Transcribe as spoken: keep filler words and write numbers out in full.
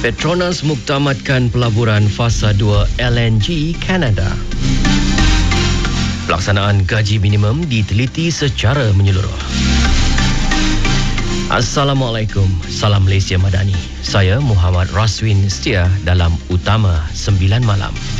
Petronas muktamadkan pelaburan fasa dua L N G Kanada. Pelaksanaan gaji minimum diteliti secara menyeluruh. Assalamualaikum, salam Malaysia Madani. Saya Muhammad Raswin setia dalam Utama sembilan Malam.